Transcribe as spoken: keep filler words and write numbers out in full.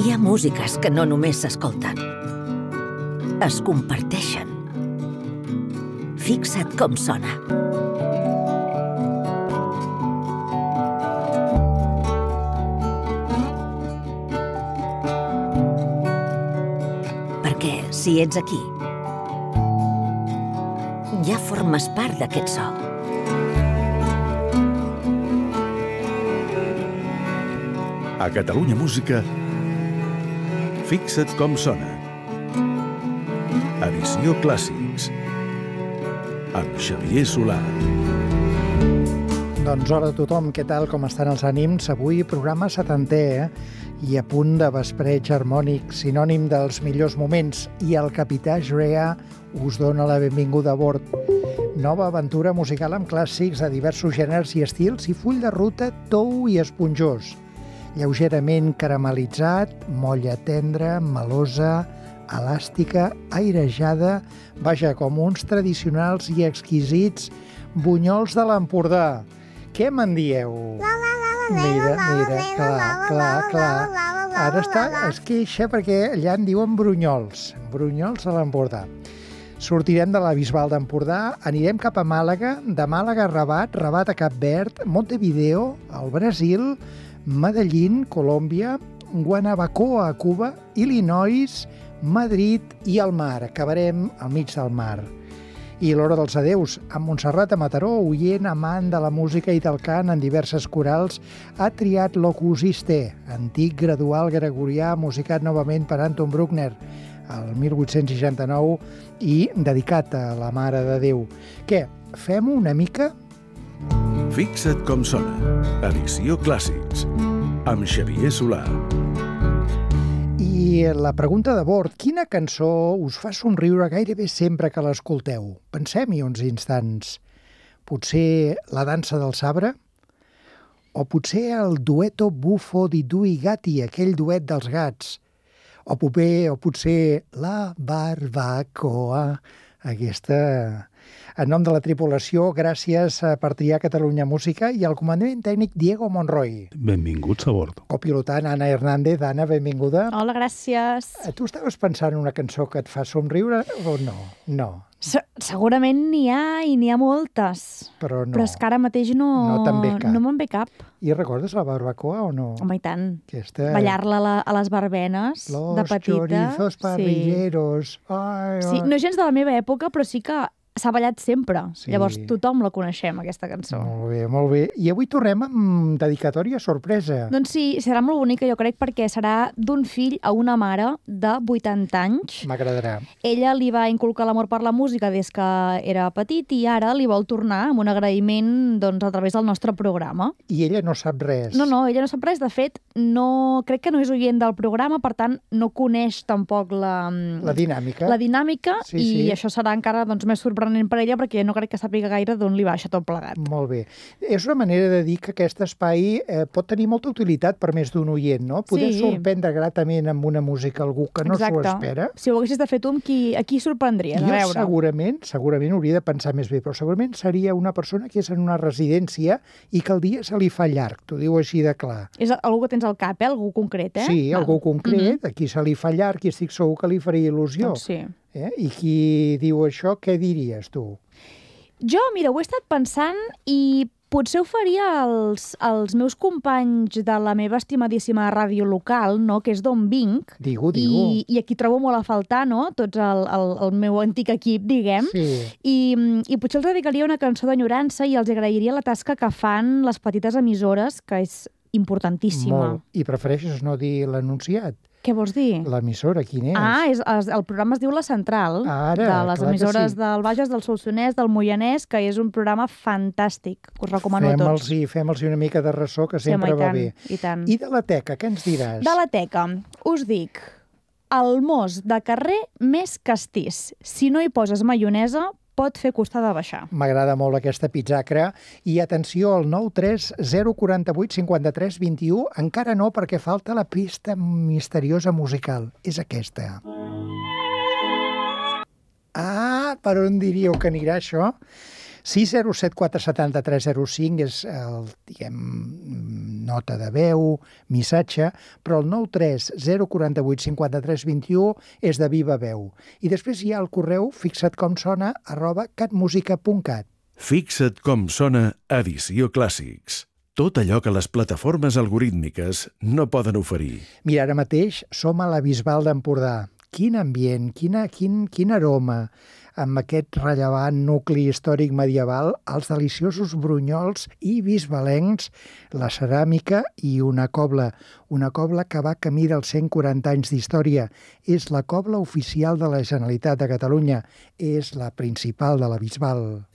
Hi ha músiques que no només s'escolten, es comparteixen. Fixa't com sona. Perquè si ets aquí, ja formes part d'aquest so. A Catalunya Música, fixa't com sona. Edició Clàssics, amb Xavier Solà. Doncs hola a tothom, què tal, com estan els ànims? Avui programa setantè, eh? I a punt de vespreig harmònic, sinònim dels millors moments, i el capità Shreya us dona la benvinguda a bord. Nova aventura musical amb clàssics de diversos gèneres i estils i full de ruta tou i esponjós. Lleugerament caramelitzat, molla tendra, melosa, elàstica, airejada, vaja, com uns tradicionals i exquisits bunyols de l'Empordà. Què me'n dieu? Mira, mira, clar, clar, clar. Ara està, es queixa perquè allà en diuen brunyols, brunyols de l'Empordà. Sortirem de la Bisbal d'Empordà, anirem cap a Màlaga, de Màlaga a Rabat, Rabat a Cap Verd, Montevideo, al Brasil, Medellín, Colòmbia, Guanabacoa a Cuba, Illinois, Madrid i el mar. Acabarem al mig del mar. I l'hora dels adeus, amb Montserrat a Mataró, oient, amant de la música i del cant en diverses corals, ha triat l'Opus Iste, antic gradual gregorià musicat novament per Anton Bruckner, el mil vuit-cents seixanta-nou, i dedicat a la Mare de Déu. Què, fem-ho una mica? Fixa't com sona. Edició Clàssics, amb Xavier Solà. I la pregunta de bord, quina cançó us fa somriure gairebé sempre que l'escolteu? Pensem-hi uns instants. Potser La dansa del sabre? O potser el dueto buffo di due gatti, aquell duet dels gats? O potser, o potser La barbacoa, aquesta... En nom de la tripulació, gràcies per triar Catalunya Música i al comandament tècnic Diego Monroy. Benvinguts a bord. Copilotant Anna Hernández. Anna, benvinguda. Hola, gràcies. Tu estaves pensant en una cançó que et fa somriure o no? No. Se segurament n'hi ha i n'hi ha moltes. Però no. Però és que ara mateix no, no te'n ve cap. No me'n ve cap. I recordes la barbacoa o no? Home, i tant. Aquesta... Ballar-la a, la, a les verbenes, Los de petita. Los chorizos parrilleros. Sí. Ai, ai. Sí, no gens de la meva època, però sí que s'ha ballat sempre. Sí. Llavors tothom la coneixem, aquesta cançó. Molt bé, molt bé. I avui tornem amb dedicatòria sorpresa. Doncs sí, serà molt bonica, jo crec, perquè serà d'un fill a una mare de vuitanta anys. M'agradarà. Ella li va inculcar l'amor per la música des que era petit i ara li vol tornar amb un agraïment doncs, a través del nostre programa. I ella no sap res. No, no, ella no sap res. De fet, no, crec que no és oient del programa, per tant, no coneix tampoc la... La dinàmica. La dinàmica, sí, i sí. això serà encara doncs, més sorprenent per ella, perquè no crec que sàpiga gaire d'on li baixa tot plegat. Molt bé. És una manera de dir que aquest espai eh, pot tenir molta utilitat per més d'un oient, no? Poder sí. sorprendre gratament amb una música algú que no s'ho espera. Si ho haguessis de fer tu, amb qui, a qui sorprendries? Jo a veure. segurament, segurament hauria de pensar més bé, però segurament seria una persona que és en una residència i que el dia se li fa llarg, t'ho diu així de clar. És algú que tens al cap, eh? Algú concret, eh? Sí, algú concret, mm-hmm. a qui se li fa llarg i estic segur que li faria il·lusió. Doncs sí. Eh? I qui diu això, què diries tu? Jo, mira, ho he estat pensant i potser ho faria als, als meus companys de la meva estimadíssima ràdio local, no?, que és d'on vinc. Digo, digo. I, I aquí trobo molt a faltar, no?, tots el, el, el meu antic equip, diguem. Sí. I, I potser els dedicaria una cançó d'enyorança i els agrairia la tasca que fan les petites emissores, que és importantíssima. Molt. I prefereixes no dir l'anunciat? Què vols dir? L'emissora, quin és? Ah, és, es, el programa es diu La Central, Ara, de les emissores sí. del Bages, del Solsonès, del Moianès, que és un programa fantàstic, que us recomano a tots. Fem-los fem-los una mica de ressò, que sempre sí, va tant, bé. I tant. I de la teca, què ens diràs? De la teca, us dic, el mos de carrer més castís. Si no hi poses maionesa, pot fer costar de baixar. M'agrada molt aquesta pizzacra. I atenció, al nou tres zero quatre vuit cinquanta-tres vint-i-u, encara no, perquè falta la pista misteriosa musical. És aquesta. Ah, per on diríeu que anirà això? sis zero set quatre set tres zero cinc és el, diguem, nota de veu, missatge, però el nou tres zero quatre vuit cinc tres dos u és de viva veu. I després hi ha el correu fixatcomsona arroba catmusica punt cat. Fixa't com sona Edició Clàssics. Tot allò que les plataformes algorítmiques no poden oferir. Mira, ara mateix som a la Bisbal d'Empordà. Quin ambient, quina, quin, quin aroma, amb aquest rellevant nucli històric medieval, els deliciosos brunyols i bisbalencs, la ceràmica i una cobla. Una cobla que va camí dels cent quaranta anys d'història. És la cobla oficial de la Generalitat de Catalunya. És la principal de la Bisbal.